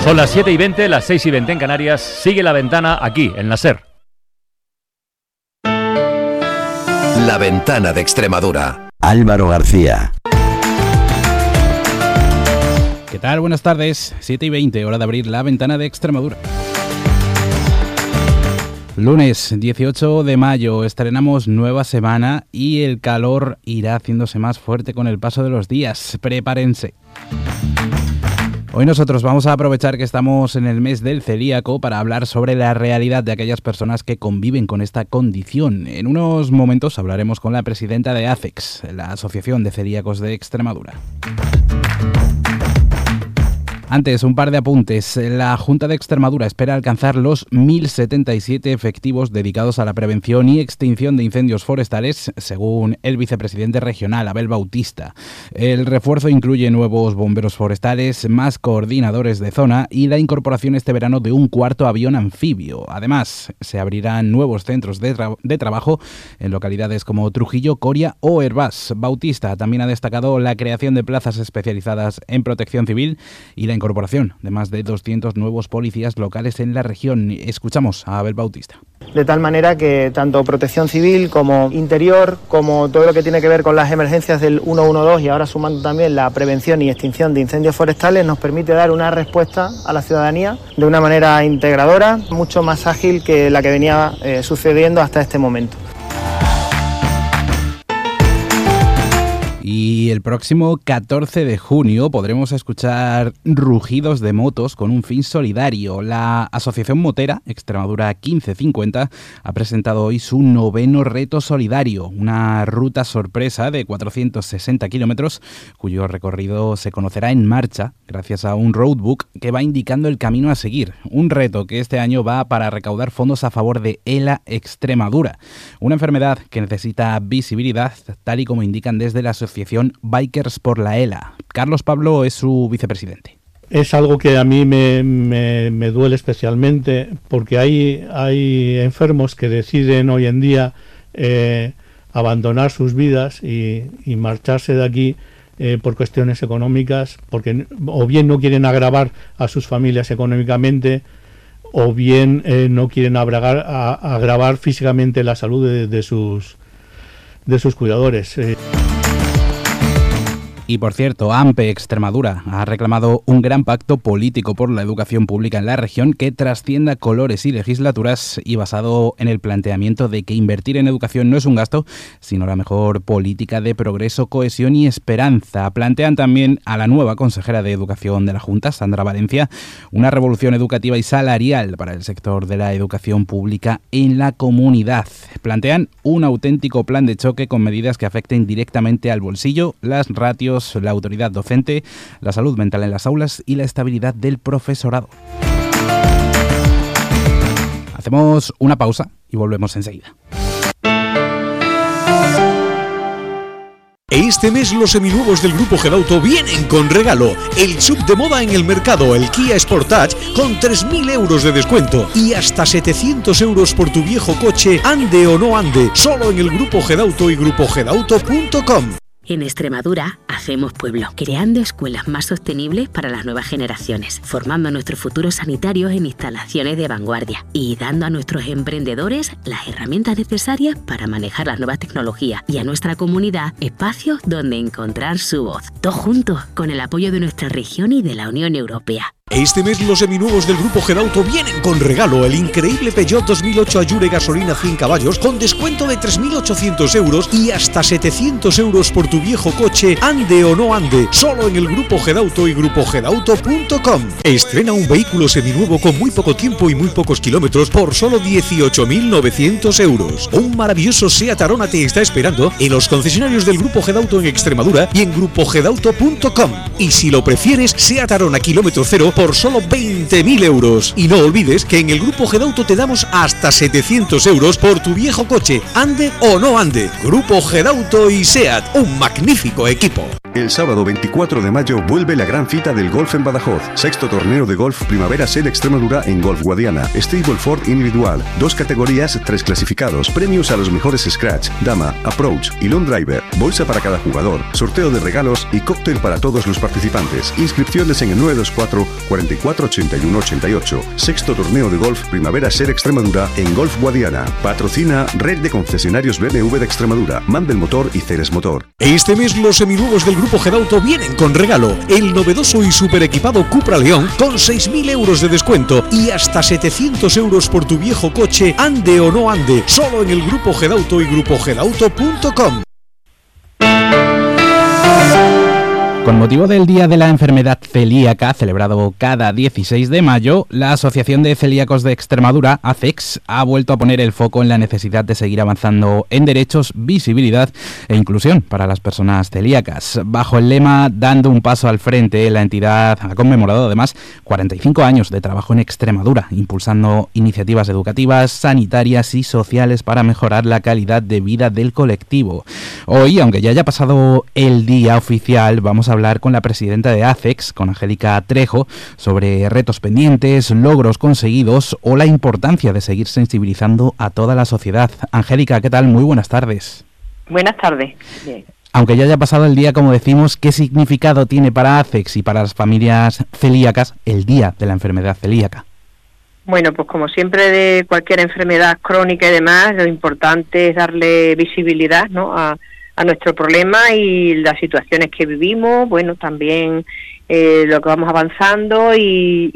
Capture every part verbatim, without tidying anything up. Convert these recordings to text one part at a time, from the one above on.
Son las siete y veinte, las seis y veinte en Canarias. Sigue La Ventana aquí, en la SER. La Ventana de Extremadura. Álvaro García. ¿Qué tal? Buenas tardes. siete y veinte, hora de abrir La Ventana de Extremadura. Lunes dieciocho de mayo, estrenamos nueva semana y el calor irá haciéndose más fuerte con el paso de los días. Prepárense. Hoy nosotros vamos a aprovechar que estamos en el mes del celíaco para hablar sobre la realidad de aquellas personas que conviven con esta condición. En unos momentos hablaremos con la presidenta de ACEX, la Asociación de Celíacos de Extremadura. Antes, un par de apuntes. La Junta de Extremadura espera alcanzar los mil setenta y siete efectivos dedicados a la prevención y extinción de incendios forestales, según el vicepresidente regional, Abel Bautista. El refuerzo incluye nuevos bomberos forestales, más coordinadores de zona y la incorporación este verano de un cuarto avión anfibio. Además, se abrirán nuevos centros de, tra- de trabajo en localidades como Trujillo, Coria o Hervás. Bautista también ha destacado la creación de plazas especializadas en protección civil y la incorporación de más de doscientos nuevos policías locales en la región. Escuchamos a Abel Bautista. De tal manera que tanto protección civil como interior, como todo lo que tiene que ver con las emergencias del ciento doce y ahora sumando también la prevención y extinción de incendios forestales, nos permite dar una respuesta a la ciudadanía de una manera integradora, mucho más ágil que la que venía eh, sucediendo hasta este momento. Y el próximo catorce de junio podremos escuchar rugidos de motos con un fin solidario. La Asociación Motera Extremadura quince cincuenta ha presentado hoy su noveno reto solidario, una ruta sorpresa de cuatrocientos sesenta kilómetros cuyo recorrido se conocerá en marcha gracias a un roadbook que va indicando el camino a seguir. Un reto que este año va para recaudar fondos a favor de ELA Extremadura, una enfermedad que necesita visibilidad, tal y como indican desde la Asociación Bikers por la ELA. Carlos Pablo es su vicepresidente. Es algo que a mí me, me, me duele especialmente porque hay, hay enfermos que deciden hoy en día eh, abandonar sus vidas y, y marcharse de aquí eh, por cuestiones económicas, porque o bien no quieren agravar a sus familias económicamente o bien eh, no quieren agravar, a, agravar físicamente la salud de, de, sus, de sus cuidadores. Eh. Y por cierto, AMPE Extremadura ha reclamado un gran pacto político por la educación pública en la región que trascienda colores y legislaturas y basado en el planteamiento de que invertir en educación no es un gasto, sino la mejor política de progreso, cohesión y esperanza. Plantean también a la nueva consejera de Educación de la Junta, Sandra Valencia, una revolución educativa y salarial para el sector de la educación pública en la comunidad. Plantean un auténtico plan de choque con medidas que afecten directamente al bolsillo, las ratios, la autoridad docente, la salud mental en las aulas y la estabilidad del profesorado. Hacemos una pausa y volvemos enseguida. Este mes los seminuevos del Grupo Gedauto vienen con regalo. El sub de moda en el mercado, el Kia Sportage, con tres mil euros de descuento y hasta setecientos euros por tu viejo coche, ande o no ande, solo en el Grupo Gedauto y grupo gedauto punto com. En Extremadura hacemos pueblo, creando escuelas más sostenibles para las nuevas generaciones, formando a nuestros futuros sanitarios en instalaciones de vanguardia y dando a nuestros emprendedores las herramientas necesarias para manejar las nuevas tecnologías y a nuestra comunidad espacios donde encontrar su voz. Todos juntos, con el apoyo de nuestra región y de la Unión Europea. Este mes los seminuevos del Grupo Gedauto vienen con regalo el increíble Peugeot dos mil ocho Allure gasolina cien caballos con descuento de tres mil ochocientos euros y hasta setecientos euros por tu viejo coche, ande o no ande, solo en el Grupo Gedauto y grupo gedauto punto com. Estrena un vehículo seminuevo con muy poco tiempo y muy pocos kilómetros por solo dieciocho mil novecientos euros. Un maravilloso Seat Arona te está esperando en los concesionarios del Grupo Gedauto en Extremadura y en grupo gedauto punto com. Y si lo prefieres, Seat Arona kilómetro cero por solo veinte mil euros. Y no olvides que en el Grupo Gedauto te damos hasta setecientos euros por tu viejo coche, ande o no ande. Grupo Gedauto y SEAT, un magnífico equipo. El sábado veinticuatro de mayo vuelve la gran cita del golf en Badajoz. Sexto torneo de golf Primavera Sel Extremadura en Golf Guadiana. Stableford individual. Dos categorías, tres clasificados. Premios a los mejores scratch, dama, approach y long driver. Bolsa para cada jugador. Sorteo de regalos y cóctel para todos los participantes. Inscripciones en el nueve dos cuatro, cuatro cuarenta y cuatro, ochenta y uno, ochenta y ocho. Sexto torneo de golf Primavera Ser Extremadura en Golf Guadiana. Patrocina Red de Concesionarios B M W de Extremadura, Mandel Motor y Ceres Motor. Este mes los seminuevos del Grupo Gedauto vienen con regalo. El novedoso y super equipado Cupra León con seis mil euros de descuento y hasta setecientos euros por tu viejo coche, ande o no ande. Solo en el Grupo Gedauto y grupo gedauto punto com. Con motivo del Día de la Enfermedad Celíaca, celebrado cada dieciséis de mayo, la Asociación de Celíacos de Extremadura, A C E X, ha vuelto a poner el foco en la necesidad de seguir avanzando en derechos, visibilidad e inclusión para las personas celíacas. Bajo el lema Dando un paso al frente, la entidad ha conmemorado además cuarenta y cinco años de trabajo en Extremadura, impulsando iniciativas educativas, sanitarias y sociales para mejorar la calidad de vida del colectivo. Hoy, aunque ya haya pasado el día oficial, vamos a hablar con la presidenta de A C E X, con Angélica Trejo, sobre retos pendientes, logros conseguidos o la importancia de seguir sensibilizando a toda la sociedad. Angélica, ¿qué tal? Muy buenas tardes. Buenas tardes. Bien. Aunque ya haya pasado el día, como decimos, ¿qué significado tiene para A C E X y para las familias celíacas el Día de la Enfermedad Celíaca? Bueno, pues como siempre de cualquier enfermedad crónica y demás, lo importante es darle visibilidad, ¿no?, a a nuestro problema y las situaciones que vivimos, bueno, también eh, lo que vamos avanzando y,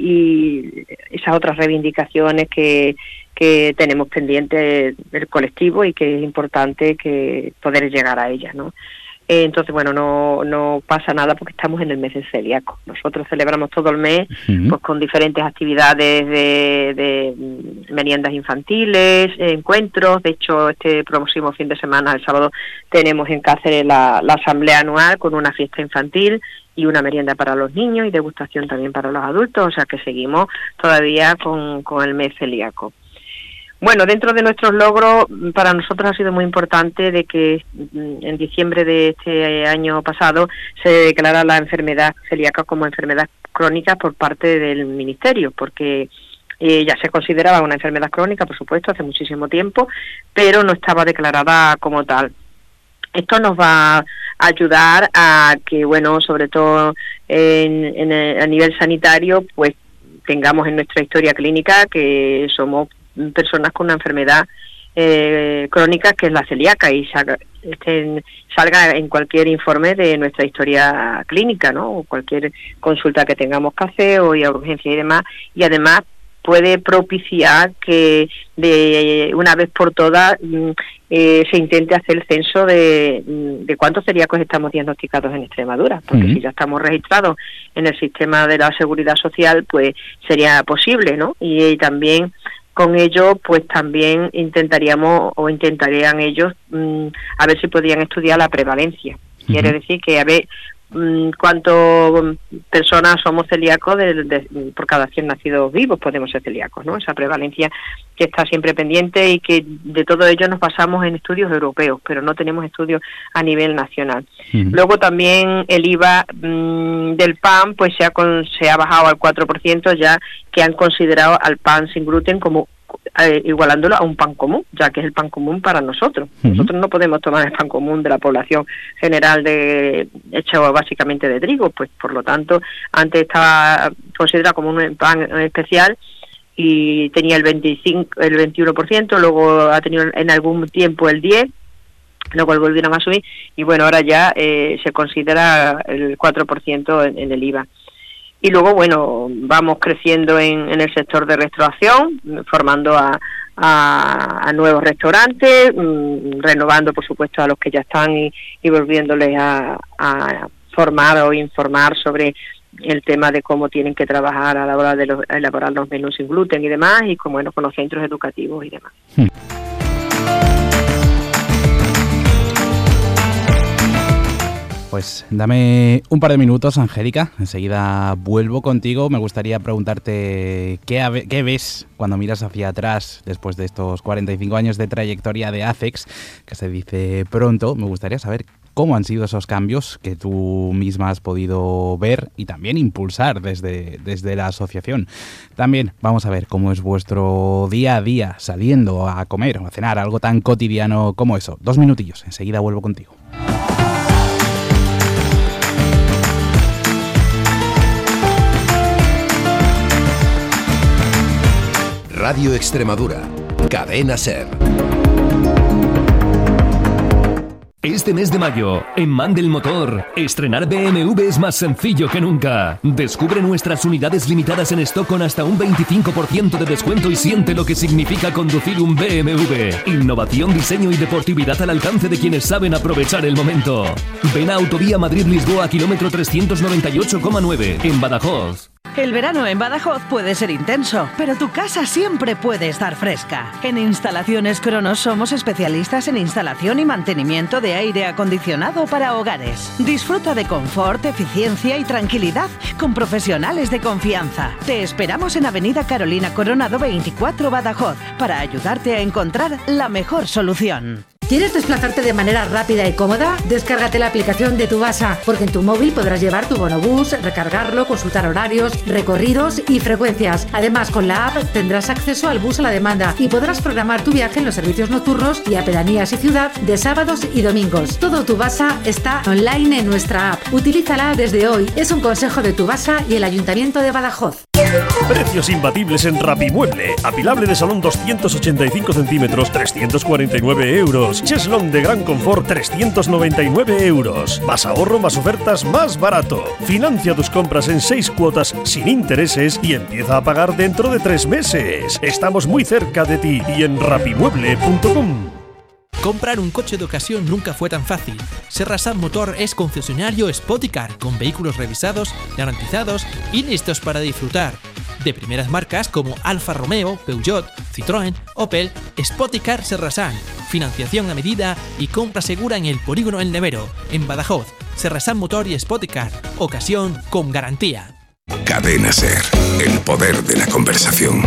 y esas otras reivindicaciones que, que tenemos pendientes del colectivo y que es importante que poder llegar a ellas, ¿no? Eh, entonces, bueno, no no pasa nada porque estamos en el mes del celíaco. Nosotros celebramos todo el mes uh-huh. pues con diferentes actividades de, de meriendas infantiles, encuentros. De hecho, este próximo fin de semana, el sábado, tenemos en Cáceres la, la asamblea anual con una fiesta infantil y una merienda para los niños y degustación también para los adultos. O sea que seguimos todavía con, con el mes celíaco. Bueno, dentro de nuestros logros, para nosotros ha sido muy importante de que en diciembre de este año pasado se declarara la enfermedad celíaca como enfermedad crónica por parte del Ministerio, porque eh, ya se consideraba una enfermedad crónica, por supuesto, hace muchísimo tiempo, pero no estaba declarada como tal. Esto nos va a ayudar a que, bueno, sobre todo en, en el, a nivel sanitario, pues tengamos en nuestra historia clínica que somos personas con una enfermedad eh, crónica que es la celíaca y salga, estén, salga en cualquier informe de nuestra historia clínica, ¿no? O cualquier consulta que tengamos que hacer o ir a urgencia y demás, y además puede propiciar que de una vez por todas eh, se intente hacer el censo de, de cuántos celíacos estamos diagnosticados en Extremadura, porque uh-huh. si ya estamos registrados en el sistema de la Seguridad Social, pues sería posible, ¿no? Y, y también con ello, pues también intentaríamos o intentarían ellos mmm, a ver si podían estudiar la prevalencia. Uh-huh. Quiere decir que a ver mmm, cuántas personas somos celíacos de, de, por cada cien nacidos vivos podemos ser celíacos, ¿no? Esa prevalencia que está siempre pendiente y que de todo ello nos basamos en estudios europeos, pero no tenemos estudios a nivel nacional. Uh-huh. Luego también el I V A mmm, del pan pues se ha, con, se ha bajado al cuatro por ciento ya que han considerado al pan sin gluten como eh, igualándolo a un pan común, ya que es el pan común para nosotros. Uh-huh. Nosotros no podemos tomar el pan común de la población general de hecho básicamente de trigo, pues por lo tanto antes estaba considerado como un pan especial y tenía el veinticinco, el veintiuno por ciento, luego ha tenido en algún tiempo el diez por ciento, luego volvieron a subir y bueno, ahora ya eh, se considera el cuatro por ciento en, en el I V A. Y luego, bueno, vamos creciendo en, en el sector de restauración, formando a, a, a nuevos restaurantes, mmm, renovando, por supuesto, a los que ya están y, y volviéndoles a, a formar o informar sobre el tema de cómo tienen que trabajar a la hora de los, elaborar los menús sin gluten y demás, y con, bueno, con los centros educativos y demás. Hmm. Pues dame un par de minutos, Angélica, enseguida vuelvo contigo. Me gustaría preguntarte qué, qué ves cuando miras hacia atrás después de estos cuarenta y cinco años de trayectoria de A C E X, que se dice pronto. Me gustaría saber cómo han sido esos cambios que tú misma has podido ver y también impulsar desde, desde la asociación. También vamos a ver cómo es vuestro día a día saliendo a comer o a cenar, algo tan cotidiano como eso. Dos minutillos, enseguida vuelvo contigo. Radio Extremadura. Cadena SER. Este mes de mayo, en Mandel Motor, estrenar B M W es más sencillo que nunca. Descubre nuestras unidades limitadas en stock con hasta un veinticinco por ciento de descuento y siente lo que significa conducir un B M W. Innovación, diseño y deportividad al alcance de quienes saben aprovechar el momento. Ven a Autovía Madrid-Lisboa, kilómetro trescientos noventa y ocho coma nueve, en Badajoz. El verano en Badajoz puede ser intenso, pero tu casa siempre puede estar fresca. En Instalaciones Cronos somos especialistas en instalación y mantenimiento de aire acondicionado para hogares. Disfruta de confort, eficiencia y tranquilidad con profesionales de confianza. Te esperamos en Avenida Carolina Coronado veinticuatro, Badajoz, para ayudarte a encontrar la mejor solución. ¿Quieres desplazarte de manera rápida y cómoda? Descárgate la aplicación de Tubasa, porque en tu móvil podrás llevar tu bonobús, recargarlo, consultar horarios, recorridos y frecuencias. Además, con la app tendrás acceso al bus a la demanda y podrás programar tu viaje en los servicios nocturnos y a pedanías y ciudad de sábados y domingos. Todo Tubasa está online en nuestra app. Utilízala desde hoy. Es un consejo de Tubasa y el Ayuntamiento de Badajoz. Precios imbatibles en Rapimueble. Apilable de salón doscientos ochenta y cinco centímetros, trescientos cuarenta y nueve euros. Cheslong de gran confort, trescientos noventa y nueve euros. Más ahorro, más ofertas, más barato. Financia tus compras en seis cuotas sin intereses y empieza a pagar dentro de tres meses. Estamos muy cerca de ti y en rapimueble punto com. Comprar un coche de ocasión nunca fue tan fácil. Serrasan Motor es concesionario Spoticar, con vehículos revisados, garantizados y listos para disfrutar. De primeras marcas como Alfa Romeo, Peugeot, Citroën, Opel, Spoticar Serrasan. Financiación a medida y compra segura en el Polígono El Nevero, en Badajoz. Serrasan Motor y Spoticar. Ocasión con garantía. Cadena SER. El poder de la conversación.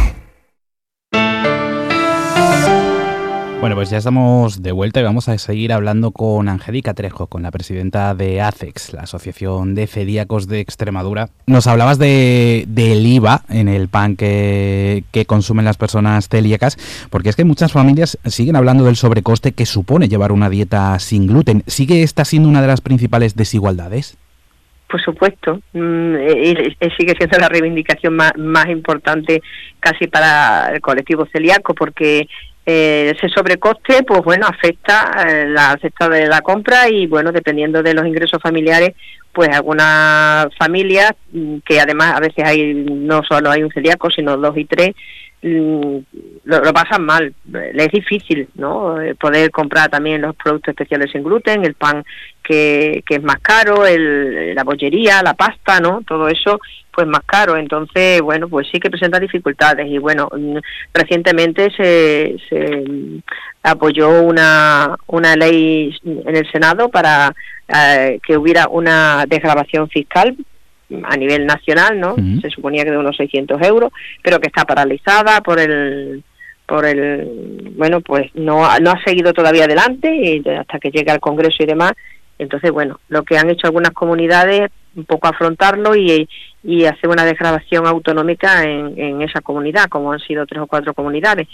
Bueno, pues ya estamos de vuelta y vamos a seguir hablando con Angélica Trejo, con la presidenta de ACEX, la Asociación de Celíacos de Extremadura. Nos hablabas de del I V A en el pan que, que consumen las personas celíacas, porque es que muchas familias siguen hablando del sobrecoste que supone llevar una dieta sin gluten. ¿Sigue esta siendo una de las principales desigualdades? Por supuesto, mm, y, y sigue siendo la reivindicación más, más importante casi para el colectivo celíaco, porque Eh, ese sobrecoste, pues bueno, afecta eh, la cesta de la compra y bueno, dependiendo de los ingresos familiares, pues algunas familias, que además a veces hay no solo hay un celíaco, sino dos y tres, lo, lo pasan mal. Les es difícil, ¿no? Poder comprar también los productos especiales sin gluten, el pan que, que es más caro, el, la bollería, la pasta, ¿no? Todo eso pues más caro. Entonces, bueno, pues sí que presenta dificultades y bueno, recientemente se, se apoyó una una ley en el Senado para eh, que hubiera una desgravación fiscal a nivel nacional, ¿no? Uh-huh. Se suponía que de unos seiscientos euros, pero que está paralizada por el por el bueno, pues no no ha seguido todavía adelante y hasta que llegue al Congreso y demás. Entonces, bueno, lo que han hecho algunas comunidades, un poco afrontarlo y, y hacer una desgravación autonómica en, en esa comunidad, como han sido tres o cuatro comunidades.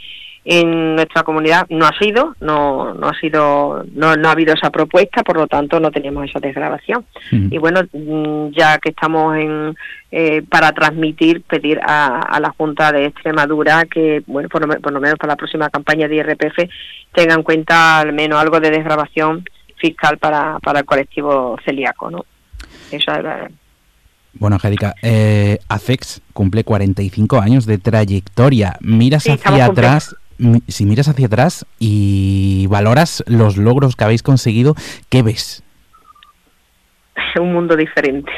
En nuestra comunidad no ha sido, no no ha sido, no, no ha habido esa propuesta, por lo tanto no tenemos esa desgravación. Mm. Y bueno, ya que estamos en eh, para transmitir, pedir a, a la Junta de Extremadura que, bueno, por lo, por lo menos para la próxima campaña de I R P F tenga en cuenta al menos algo de desgravación fiscal para, para el colectivo celíaco, ¿no? Eso es la... Bueno, Angélica, eh, ACEX cumple cuarenta y cinco años de trayectoria. Miras sí, hacia atrás, m- si miras hacia atrás y valoras los logros que habéis conseguido, ¿qué ves? Un mundo diferente.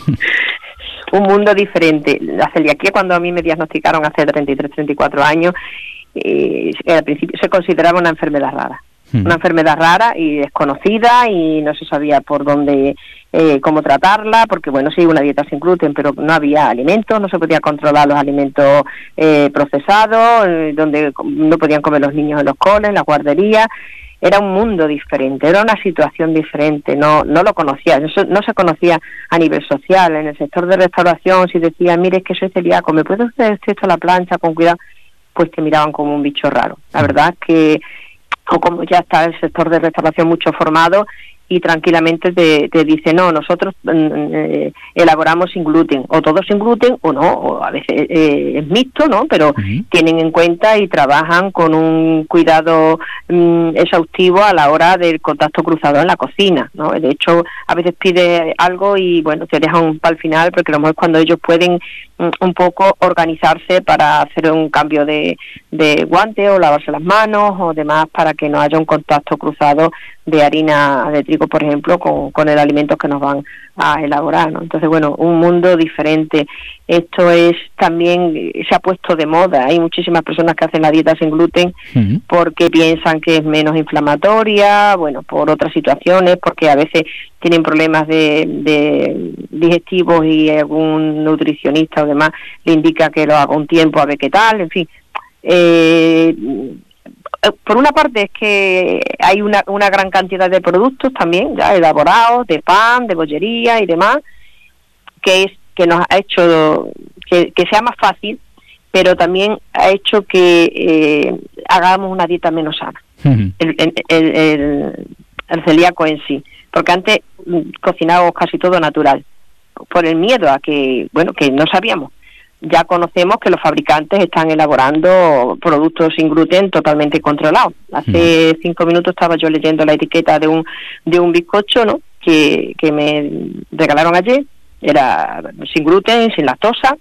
Un mundo diferente. La celiaquía, cuando a mí me diagnosticaron hace treinta y tres, treinta y cuatro años, eh, al principio se consideraba una enfermedad rara. Una enfermedad rara y desconocida y no se sabía por dónde, eh, cómo tratarla, porque bueno, sí, una dieta sin gluten, pero no había alimentos, no se podía controlar los alimentos eh, procesados, eh, donde no podían comer los niños en los coles, en las guarderías. Era un mundo diferente, era una situación diferente, no no lo conocía, no se, no se conocía a nivel social. En el sector de restauración, si decían, mire, es que soy celíaco, ¿me puede usted hacer esto a la plancha con cuidado? Pues te miraban como un bicho raro. La verdad es que o como ya está el sector de restauración mucho formado, y tranquilamente te, te dice, no, nosotros eh, elaboramos sin gluten, o todo sin gluten o no, o a veces eh, es mixto, ¿no? Pero uh-huh. tienen en cuenta y trabajan con un cuidado mm, exhaustivo a la hora del contacto cruzado en la cocina, ¿no? De hecho, a veces pide algo y, bueno, te dejan para el final, porque a lo mejor es cuando ellos pueden mm, un poco organizarse para hacer un cambio de, de guante o lavarse las manos o demás, para que no haya un contacto cruzado de harina de trigo, por ejemplo, con, con el alimento que nos van a elaborar, ¿no? Entonces, bueno, un mundo diferente. Esto es también, se ha puesto de moda. Hay muchísimas personas que hacen la dieta sin gluten uh-huh. porque piensan que es menos inflamatoria, bueno, por otras situaciones, porque a veces tienen problemas de, de digestivos y algún nutricionista o demás le indica que lo haga un tiempo a ver qué tal, en fin. Eh, por una parte es que hay una, una gran cantidad de productos también ya elaborados, de pan, de bollería y demás, que es que nos ha hecho que, que sea más fácil, pero también ha hecho que eh, hagamos una dieta menos sana, uh-huh. el, el, el, el, el celíaco en sí, porque antes cocinábamos casi todo natural, por el miedo a que, bueno, que no sabíamos. Ya conocemos que los fabricantes están elaborando productos sin gluten totalmente controlados. Hace mm. cinco minutos estaba yo leyendo la etiqueta de un de un bizcocho, ¿no? que, que me regalaron ayer. Era sin gluten, sin lactosa,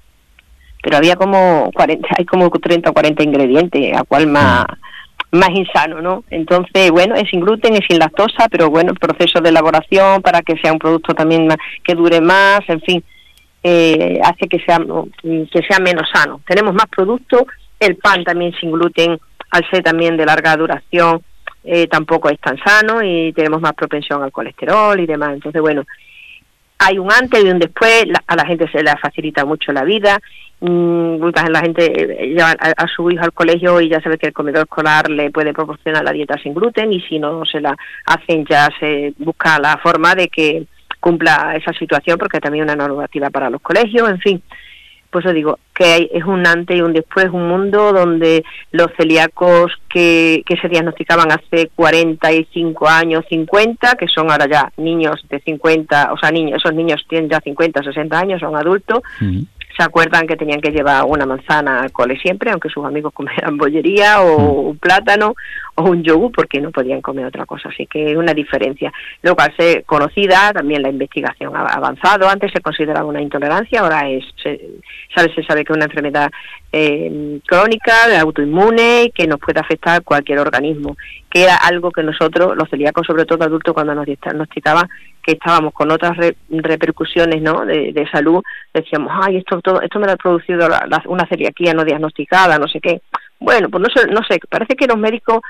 pero había como cuarenta, hay como treinta o cuarenta ingredientes, a cual más mm. más insano, ¿no? Entonces, bueno, es sin gluten, es sin lactosa, pero bueno, el proceso de elaboración para que sea un producto también más, que dure más, en fin. Eh, hace que sea que sea menos sano. Tenemos más productos, el pan también sin gluten, al ser también de larga duración, eh, tampoco es tan sano y tenemos más propensión al colesterol y demás. Entonces, bueno, hay un antes y un después, la, a la gente se le facilita mucho la vida. Mm, la gente lleva a, a su hijo al colegio y ya sabe que el comedor escolar le puede proporcionar la dieta sin gluten, y si no se la hacen ya se busca la forma de que cumpla esa situación, porque también hay una normativa para los colegios, en fin. Pues os digo que hay, es un antes y un después, un mundo donde los celíacos que, que se diagnosticaban hace cuarenta y cinco años, cincuenta, que son ahora ya niños de cincuenta, o sea, niños, esos niños tienen ya cincuenta, sesenta años, son adultos, uh-huh. se acuerdan que tenían que llevar una manzana al cole siempre, aunque sus amigos comieran bollería o uh-huh. un plátano o un yogur, porque no podían comer otra cosa, así que es una diferencia. Luego, al ser conocida, también la investigación ha avanzado. Antes se consideraba una intolerancia, ahora es se sabe, se sabe que es una enfermedad eh, crónica, autoinmune, y que nos puede afectar cualquier organismo, que era algo que nosotros, los celíacos, sobre todo adultos, cuando nos diagnosticaban que estábamos con otras re, repercusiones, ¿no?, de, de salud, decíamos, ay, esto todo esto me lo ha producido la, la, una celiaquía no diagnosticada, no sé qué. Bueno, pues no sé, no sé, parece que los médicos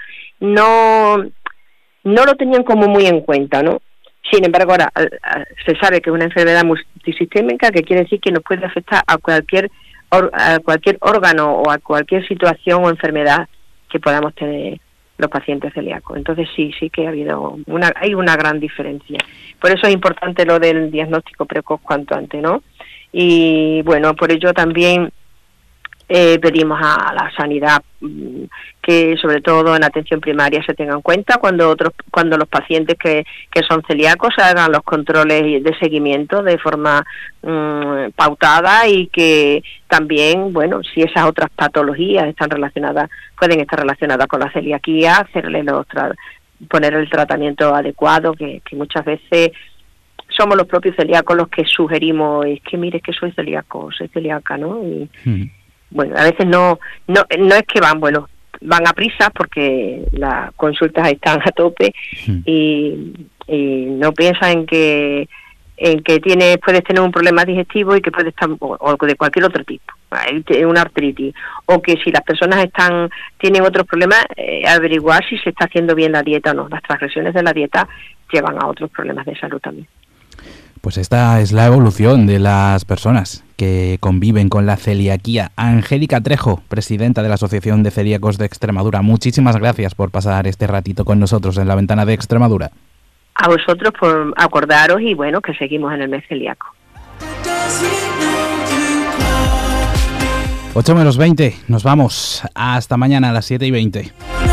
no no lo tenían como muy en cuenta, ¿no? Sin embargo, ahora se sabe que es una enfermedad multisistémica, que quiere decir que nos puede afectar a cualquier or, a cualquier órgano o a cualquier situación o enfermedad que podamos tener los pacientes celíacos. Entonces sí, sí que ha habido una, hay una gran diferencia. Por eso es importante lo del diagnóstico precoz cuanto antes, ¿no? Y bueno, por ello también eh, pedimos a la sanidad mmm, que sobre todo en atención primaria se tenga en cuenta cuando otros, cuando los pacientes que, que son celíacos hagan los controles de seguimiento de forma mmm, pautada, y que también, bueno, si esas otras patologías están relacionadas, pueden estar relacionadas con la celiaquía, hacerle los tra- poner el tratamiento adecuado, que, que muchas veces somos los propios celíacos los que sugerimos, es que mire, es que soy celíaco, soy celíaca, ¿no? Y, mm. bueno, a veces no, no, no es que van, bueno, van a prisa porque las consultas están a tope, mm. y, y no piensan en que en que tienes, puedes tener un problema digestivo y que puede estar, o, o de cualquier otro tipo, una artritis, o que si las personas están tienen otros problemas, eh, averiguar si se está haciendo bien la dieta o no. Las transgresiones de la dieta llevan a otros problemas de salud también. Pues esta es la evolución de las personas que conviven con la celiaquía. Angélica Trejo, presidenta de la Asociación de Celíacos de Extremadura, muchísimas gracias por pasar este ratito con nosotros en la Ventana de Extremadura. A vosotros por acordaros, y bueno, que seguimos en el mes celíaco. ocho menos veinte, nos vamos. Hasta mañana a las siete y veinte.